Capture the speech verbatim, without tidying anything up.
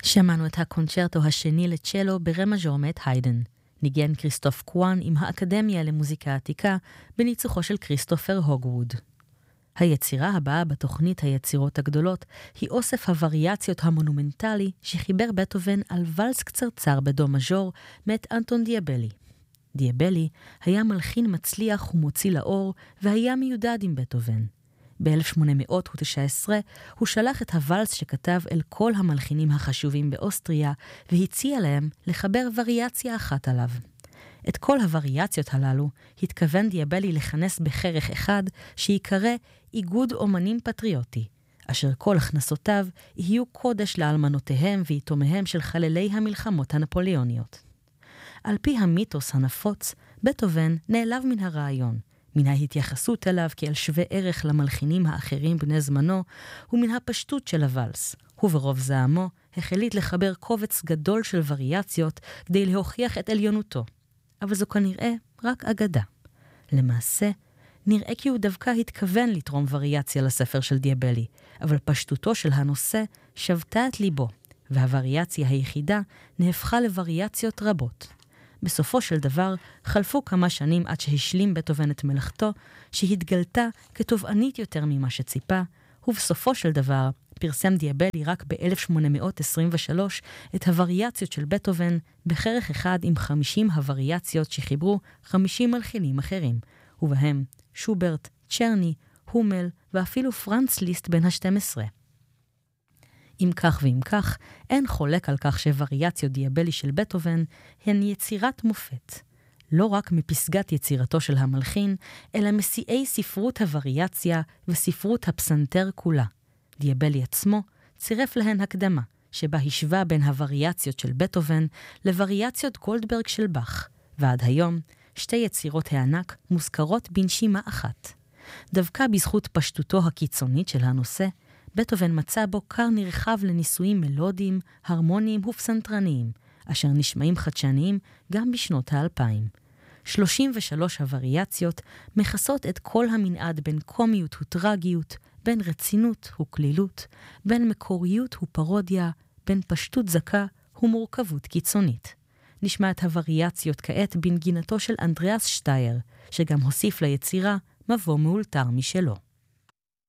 שמענו את הקונצ'רטו השני לצ'לו ברה מז'ור מאת היידן. ניגן כריסטוף קואן עם האקדמיה למוזיקה עתיקה בניצוחו של כריסטופר הוגווד. היצירה הבאה בתוכנית היצירות הגדולות היא אוסף הווריאציות המונומנטלי שחיבר בטהובן על ולס קצרצר בדו מז'ור מאת אנטון דיאבלי. דיאבלי היה מלחין מצליח ומוציא לאור והיה מיודד עם בטהובן. ב-אלף שמונה מאות תשע עשרה הוא שלח את הוואלס שכתב אל כל המלחינים החשובים באוסטריה והציע להם לחבר וריאציה אחת עליו. את כל הווריאציות הללו התכוון דיאבלי לכנס בחרך אחד שיקרא איגוד אומנים פטריוטי, אשר כל הכנסותיו יהיו קודש לאלמנותיהם ויתומיהם של חללי המלחמות הנפוליאוניות. על פי המיתוס הנפוץ, בטהובן נעלב מן הרעיון, מן ההתייחסות אליו כאל שווה ערך למלחינים האחרים בני זמנו, ומן הפשטות של הוואלס. וברוב זעמו החליט לחבר קובץ גדול של וריאציות כדי להוכיח את עליונותו. אבל זו כנראה רק אגדה. למעשה, נראה כי הוא דווקא התכוון לתרום וריאציה לספר של דיאבלי, אבל פשטותו של הנושא שבתה את ליבו, והווריאציה היחידה נהפכה לווריאציות רבות. בסופו של דבר, חלפו כמה שנים עד שהשלים בטהובן את מלאכתו, שהתגלתה כתובענית יותר ממה שציפה, ובסופו של דבר פרסם דיאבלי רק ב-אלף שמונה מאות עשרים ושלוש את הווריאציות של בטהובן בכרך אחד עם חמישים הווריאציות שחיברו חמישים מלחינים אחרים, ובהם שוברט, צ'רני, הומל ואפילו פרנץ ליסט בן ה-שתים עשרה. אם כך ואם כך, אין חולק על כך שווריאציות דיאבלי של בטהובן הן יצירת מופת. לא רק מפסגת יצירתו של המלחין, אלא משיאי ספרות הווריאציה וספרות הפסנתר כולה. דיאבלי עצמו צירף להן הקדמה, שבה השווה בין הווריאציות של בטהובן לווריאציות גולדברג של באך, ועד היום שתי יצירות הענק מוזכרות בנשימה אחת. דווקא בזכות פשטותו הקיצונית של הנושא, בטהובן מצא בו קר נרחב לניסויים מלודיים, הרמוניים ופסנתרניים, אשר נשמעים חדשניים גם בשנות האלפיים. שלושים ושלוש הווריאציות מכסות את כל המנעד בין קומיות וטרגיות, בין רצינות וכלילות, בין מקוריות ופרודיה, בין פשטות זקה ומורכבות קיצונית. נשמע את הווריאציות כעת בנגינתו של אנדריאס שטייר, שגם הוסיף ליצירה מבוא מאולתר משלו.